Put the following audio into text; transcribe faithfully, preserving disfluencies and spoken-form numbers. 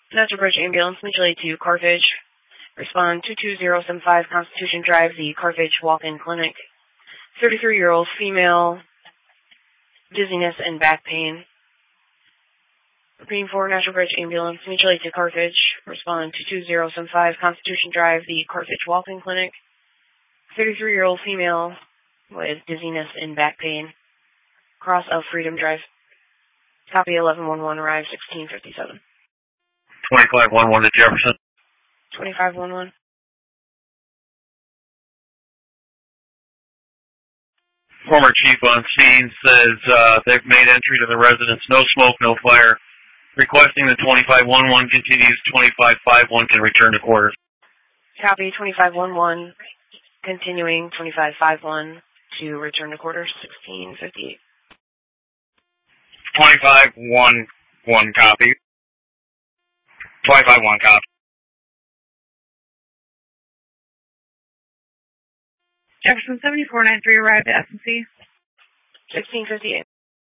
Natural Bridge Ambulance, mutually to Carthage. Respond two two zero seven five Constitution Drive, the Carthage Walk-In Clinic. thirty-three-year-old female, dizziness and back pain. Repeating for Natural Bridge Ambulance, mutually to Carthage. Respond two two zero seven five Constitution Drive, the Carthage Walk-In Clinic. thirty-three-year-old female with dizziness and back pain. Cross of Freedom Drive. Copy eleven one one, arrive sixteen fifty-seven. twenty-five one one to Jefferson. twenty-five one one. Former chief on scene says uh, they've made entry to the residence. No smoke, no fire. Requesting that twenty-five one one continues. twenty-five five one can return to quarters. Copy twenty-five one one. Continuing twenty-five five one to return to quarters sixteen fifty-eight. twenty-five one one copy. twenty-five one copy. Jefferson seventy-four ninety-three arrived at S and C. sixteen fifty-eight.